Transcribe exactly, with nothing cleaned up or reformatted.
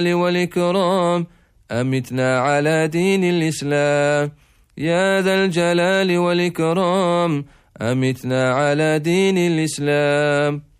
والإكرام أمتنا على دين الإسلام. يا ذا الجلال والإكرام أمتنا على دين الإسلام.